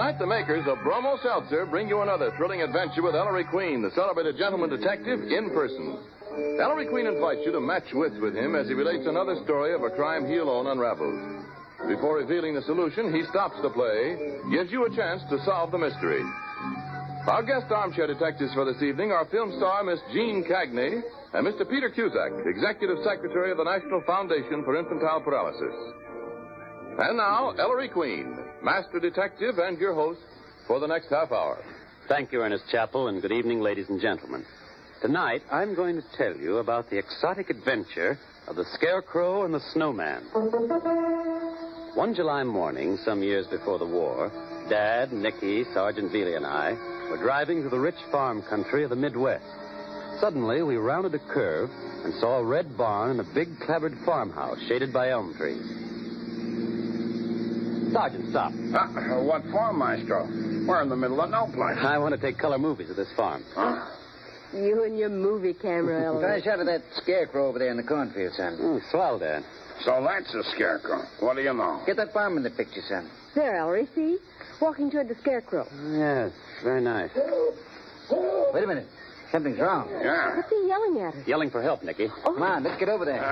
Tonight, the makers of Bromo Seltzer bring you another thrilling adventure with Ellery Queen, the celebrated gentleman detective, in person. Ellery Queen invites you to match wits with him as he relates another story of a crime he alone unravels. Before revealing the solution, he stops the play, gives you a chance to solve the mystery. Our guest armchair detectives for this evening are film star Miss Jean Cagney and Mr. Peter Cusack, Executive Secretary of the National Foundation for Infantile Paralysis. And now, Ellery Queen, Master Detective and your host for the next half hour. Thank you, Ernest Chappell, and good evening, ladies and gentlemen. Tonight, I'm going to tell you about the exotic adventure of the Scarecrow and the Snowman. One July morning, some years before the war, Dad, Nicky, Sergeant Veely, and I were driving through the rich farm country of the Midwest. Suddenly, we rounded a curve and saw a red barn and a big clapboard farmhouse shaded by elm trees. Sergeant, stop. What for, Maestro? We're in the middle of no place. I want to take color movies at this farm. Huh? You and your movie camera, Ellery. Try a shot of that scarecrow over there in the cornfield, son. Swell, Dad. So that's a scarecrow. What do you know? Get that farm in the picture, son. There, Ellery, see? Walking toward the Scarecrow. Yes, very nice. Wait a minute. Something's wrong. Yeah. What's he yelling at us? Yelling for help, Nicky. Oh. Come on, let's get over there.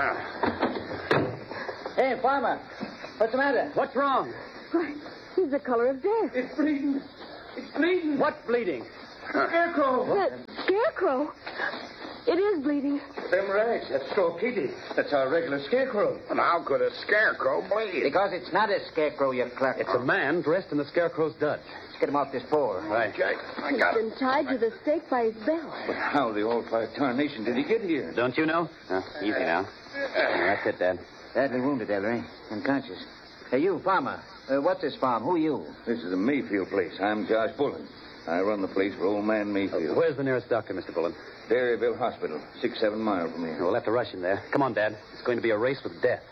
Hey, farmer. What's the matter? What's wrong? Why, he's the color of death. It's bleeding. It's bleeding. What's bleeding? Scarecrow. The Scarecrow? It is bleeding. Them rags. That's so kitty. That's our regular scarecrow. And how could a scarecrow bleed? Because it's not a scarecrow, you clerk. It's a man dressed in the Scarecrow's duds. Let's get him off this pole. Right. Jake, I He's got been it. tied to the stake by his belt. But how the old tarnation did he get here? Don't you know? Easy now. That's it, Dad. Badly wounded, Ellery. Unconscious. Hey, you, farmer. What's this farm? Who are you? This is the Mayfield place. I'm Josh Bullen. I run the place for old man Mayfield. Where's the nearest doctor, Mr. Bullen? Dairyville Hospital, 6-7 miles from here. We'll have to rush him there. Come on, Dad. It's going to be a race with death.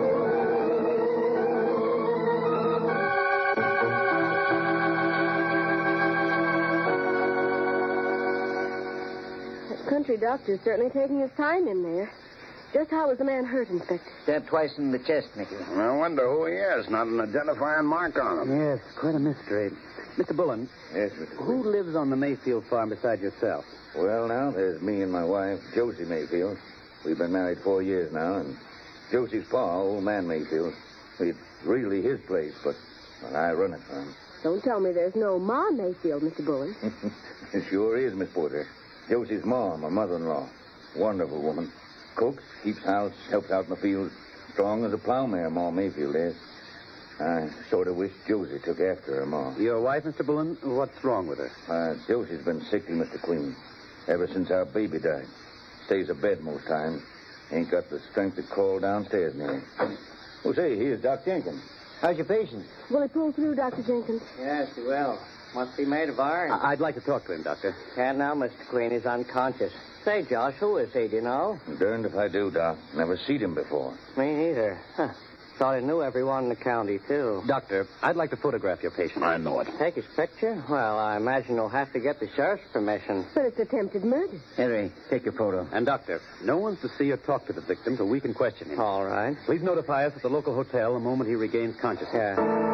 That country doctor's certainly taking his time in there. Just how was the man hurt, Inspector? Stabbed twice in the chest, Nicky. I wonder who he is. Not an identifying mark on him. Yes, quite a mystery. Mr. Bullen, Yes, Mr. who lives on the Mayfield farm besides yourself? Well, now, there's me and my wife, Josie Mayfield. We've been married 4 years now, and Josie's pa, old man Mayfield. It's really his place, but I run it for him. Don't tell me there's no Ma Mayfield, Mr. Bullen. It sure is, Miss Porter. Josie's mom, my mother-in-law. Wonderful woman. Cooks, keeps house, helps out in the fields. Strong as a plowmare, Ma Mayfield is. I sort of wish Josie took after her ma. Your wife, Mr. Bullen? What's wrong with her? Josie's been sickly, Mr. Queen, ever since our baby died. Stays abed most times. Ain't got the strength to crawl downstairs near. Oh, say, here's Doc Jenkins. How's your patient? Will he pull through, Dr. Jenkins? Yes, he will. Must be made of iron. I'd like to talk to him, Doctor. Can't now, Mr. Queen. He's unconscious. Say, Josh, who is he, do you know? Darned if I do, Doc. Never seen him before. Me neither. Huh. Thought I knew everyone in the county, too. Doctor, I'd like to photograph your patient. I know it. Take his picture? Well, I imagine you'll have to get the sheriff's permission. But it's attempted murder. Henry, take your photo. And, Doctor, no one's to see or talk to the victim till we can question him. All right. Please notify us at the local hotel the moment he regains consciousness. Yeah.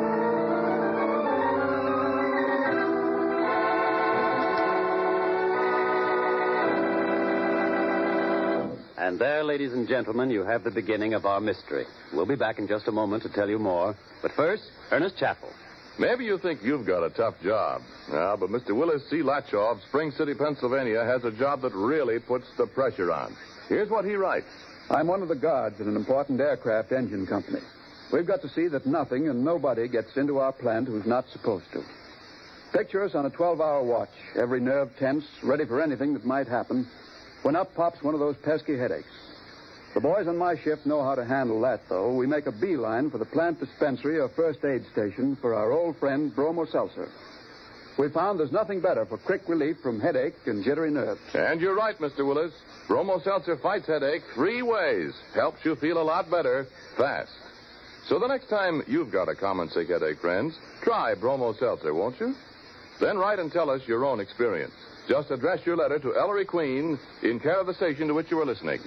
And there, ladies and gentlemen, you have the beginning of our mystery. We'll be back in just a moment to tell you more. But first, Ernest Chappell. Maybe you think you've got a tough job. Yeah, but Mr. Willis C. Latchaw of Spring City, Pennsylvania, has a job that really puts the pressure on. Here's what he writes. I'm one of the guards at an important aircraft engine company. We've got to see that nothing and nobody gets into our plant who's not supposed to. Picture us on a 12-hour watch, every nerve tense, ready for anything that might happen, when up pops one of those pesky headaches. The boys on my shift know how to handle that, though. We make a beeline for the plant dispensary or first aid station for our old friend, Bromo Seltzer. We found there's nothing better for quick relief from headache and jittery nerves. And you're right, Mr. Willis. Bromo Seltzer fights headache 3 ways. Helps you feel a lot better fast. So the next time you've got a common sick headache, friends, try Bromo Seltzer, won't you? Then write and tell us your own experience. Just address your letter to Ellery Queen in care of the station to which you are listening.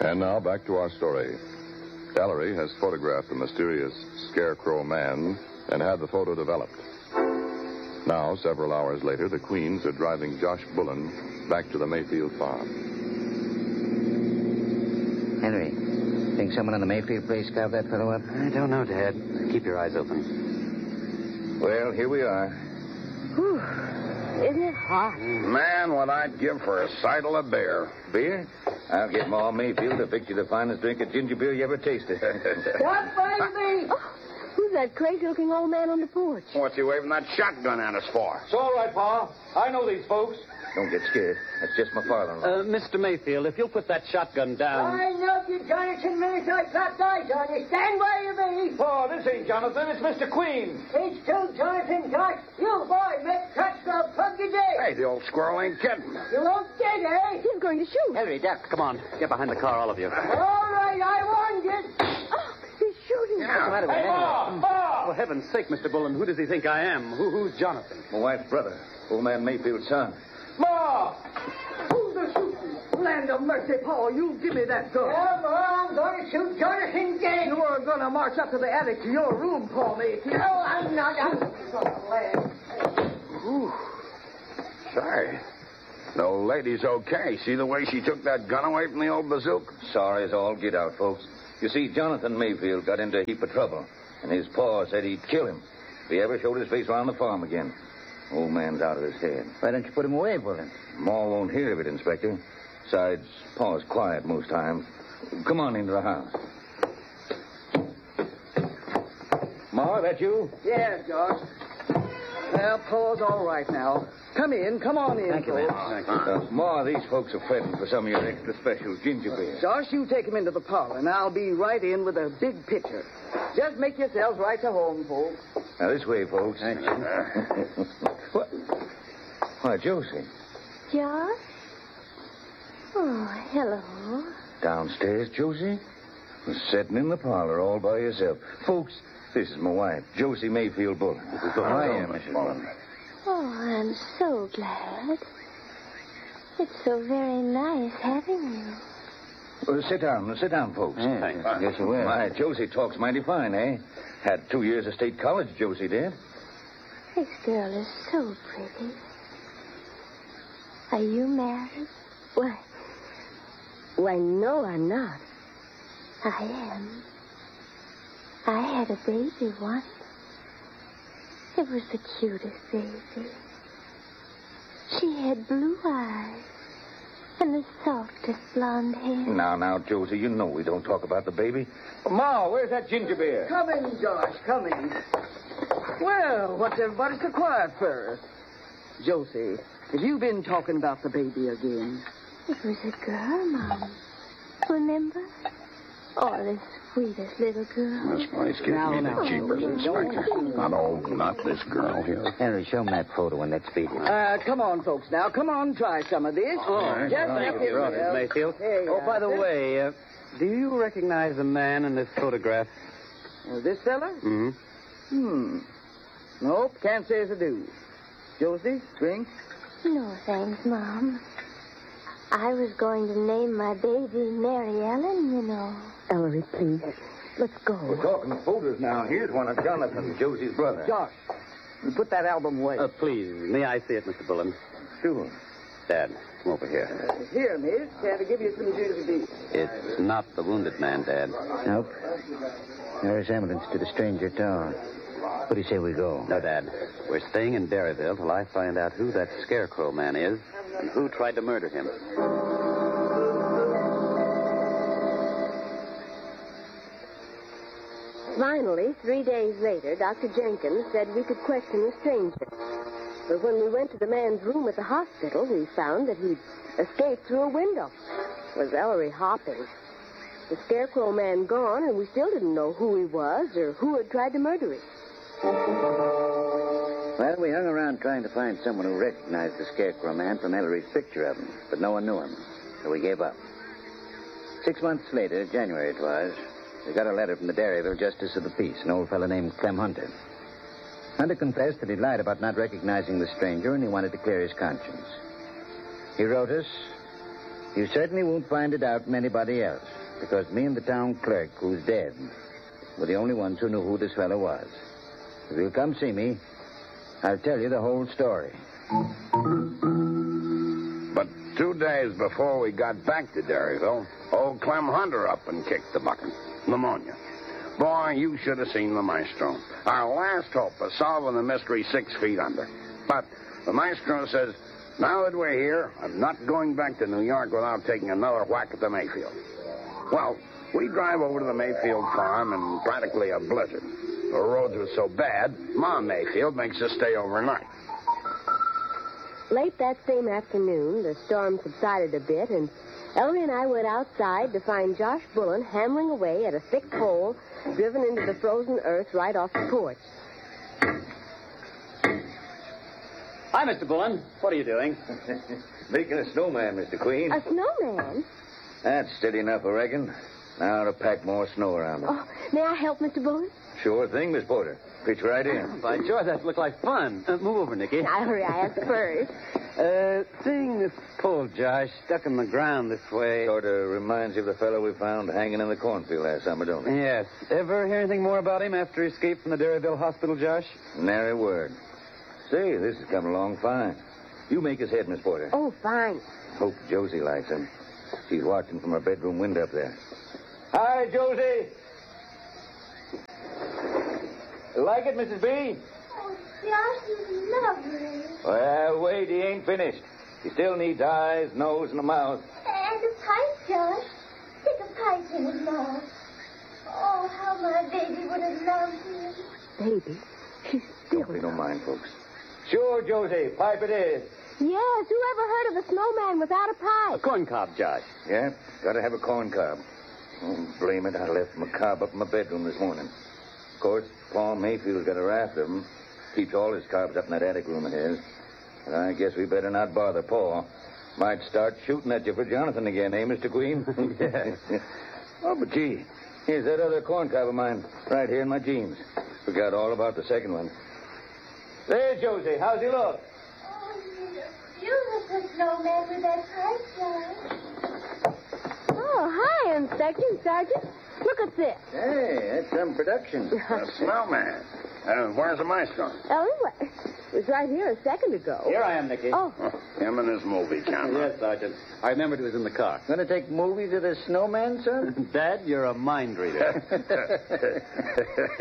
And now back to our story. Ellery has photographed the mysterious Scarecrow man and had the photo developed. Now, several hours later, the Queens are driving Josh Bullen back to the Mayfield farm. Henry, think someone on the Mayfield place carved that fellow up? I don't know, Dad. Keep your eyes open. Well, here we are. Whew. Isn't it hot? Man, what I'd give for a sidle of beer. Beer? I'll get Ma Mayfield to fix you the finest drink of ginger beer you ever tasted. What, baby? Oh, who's that crazy-looking old man on the porch? What's he waving that shotgun at us for? It's all right, Pa. I know these folks. Don't get scared. That's just my father-in-law. Mr. Mayfield, if you'll put that shotgun down. I know you, Jonathan, minute I clapped eyes on you. Stand where you be. Pa, this ain't Jonathan. It's Mr. Queen. It's too, Jonathan, Josh. You, boy, make tracks for a plug you day. Hey, the old squirrel ain't kidding. You won't get, eh? He's going to shoot. Henry, duck. Come on, get behind the car, all of you. All right, I warned you. Oh, he's shooting. What's the matter with Henry? For heaven's sake, Mr. Bullen, who does he think I am? Who's Jonathan? My wife's brother, old man Mayfield's son. Ma! Who's the shooting? Land of mercy, Pa, you give me that gun. Come on, I'm going to shoot Jonathan dead. You are going to march up to the attic to your room, Pa Mayfield. No, I'm not. I'm glad. Say, the old lady's okay. See the way she took that gun away from the old bazooka? Sorry as all get out, folks. You see, Jonathan Mayfield got into a heap of trouble, and his pa said he'd kill him if he ever showed his face around the farm again. Old man's out of his head. Why don't you put him away, Bullen? Ma won't hear of it, Inspector. Besides, Pa's quiet most times. Come on into the house. Ma, that you? Yeah, Josh. Well, Pa's all right now. Come in. Come on in, Thank you, folks. man. Ma, these folks are fretting for some of your extra special ginger beer. Josh, you take him into the parlor, and I'll be right in with a big pitcher. Just make yourselves right to home, folks. Now, this way, folks. Thank you. What? Why, Josie. Josh? Oh, hello. Downstairs, Josie? Sitting in the parlor all by yourself. Folks, this is my wife, Josie Mayfield Bullen. I am, Mrs. Bullen. Oh, I'm so glad. It's so very nice having you. Sit down, folks. Yeah, yes, you will. My, Josie talks mighty fine, eh? Had 2 years of state college, Josie did. This girl is so pretty. Are you married? Why, no, I'm not. I am. I had a baby once. It was the cutest baby. She had blue eyes and the softest blonde hair. Now, Josie, you know we don't talk about the baby. Ma, where's that ginger beer? Come in, Josh. Come in. Well, what's everybody so quiet for? Josie, have you been talking about the baby again? It was a girl, Mom. Remember? Oh, the sweetest little girl. This place gives me the cheapers, Inspector. Not this girl here. Henry, show him that photo and let's feed him. Come on, folks, now. Come on, try some of this. Just Thank help you, Mrs. Mayfield. By the way, do you recognize the man in this photograph? This fella? Mm-hmm. Nope, can't say as I do. Josie, drink? No, thanks, Mom. I was going to name my baby Mary Ellen, you know. Ellery, please. Let's go. We're talking photos now. Here's one of Jonathan, Josie's brother. Josh, you put that album away. Please, may I see it, Mr. Bullen? Sure. Dad, come over here. Here, miss. Can I give you some ginger beer? It's not the wounded man, Dad. Nope. No resemblance to the stranger at all. What do you say we go? No, Dad. We're staying in Derryville till I find out who that Scarecrow man is and who tried to murder him. Finally, 3 days later, Dr. Jenkins said we could question the stranger. But when we went to the man's room at the hospital, we found that he'd escaped through a window. It was Ellery hopping. The Scarecrow man gone, and we still didn't know who he was or who had tried to murder him. Well, we hung around trying to find someone who recognized the Scarecrow man from Ellery's picture of him, but no one knew him, so we gave up. 6 months later, January it was, we got a letter from the Derryville Justice of the Peace, an old fellow named Clem Hunter. Hunter confessed that he lied about not recognizing the stranger and he wanted to clear his conscience. He wrote us, You certainly won't find it out from anybody else, because me and the town clerk, who's dead, were the only ones who knew who this fellow was. If you'll come see me, I'll tell you the whole story. But 2 days before we got back to Derryville, old Clem Hunter up and kicked the bucket. Pneumonia. Boy, you should have seen the maestro. Our last hope of solving the mystery 6 feet under. But the maestro says, now that we're here, I'm not going back to New York without taking another whack at the Mayfield. Well, we drive over to the Mayfield farm in practically a blizzard. The roads were so bad, Ma Mayfield makes us stay overnight. Late that same afternoon, the storm subsided a bit, and Ellery and I went outside to find Josh Bullen hammering away at a thick pole driven into the frozen earth right off the porch. Hi, Mr. Bullen. What are you doing? Making a snowman, Mr. Queen. A snowman? That's steady enough, I reckon. Now to pack more snow around it. Oh, may I help, Mr. Bullen? Sure thing, Miss Porter. Pitch right in. By George, that looked like fun. Move over, Nicky. Now, hurry, I asked first. Seeing this pole, Josh, stuck in the ground this way. Sort of reminds you of the fellow we found hanging in the cornfield last summer, don't it? Yes. Ever hear anything more about him after he escaped from the Derryville hospital, Josh? Nary word. Say, this is coming along fine. You make his head, Miss Porter. Oh, fine. Hope Josie likes him. She's watching from her bedroom window up there. Hi, Josie. Like it, Mrs. B? Oh, Josh is lovely. Well, wait, he ain't finished. He still needs eyes, nose, and a mouth. And a pipe, Josh. Stick a pipe in his mouth. Oh, how my baby would have loved him. Baby, she's still... Don't pay no mind, folks. Sure, Josie, pipe it is. Yes, who ever heard of a snowman without a pipe? A corn cob, Josh. Yeah, gotta have a corn cob. Oh, blame it, I left my cob up in my bedroom this morning. Of course, Paul Mayfield's got a raft of them. Keeps all his cobs up in that attic room of his. But I guess we better not bother Paul. Might start shooting at you for Jonathan again, eh, Mr. Queen? Yes. Oh, but gee, here's that other corn cob of mine right here in my jeans. Forgot all about the second one. There, Josie, how's he look? Oh, he's a beautiful snowman with that pipe, Josh. Oh, hi, Inspector Sergeant. Look at this. Hey, that's some production. A snowman. Where's the maestro? Ellery, it was right here a second ago. Here I am, Nicky. Oh. Him and his movie camera. Yes, Sergeant. I remembered he was in the car. Gonna take movies of the snowman, son? Dad, you're a mind reader.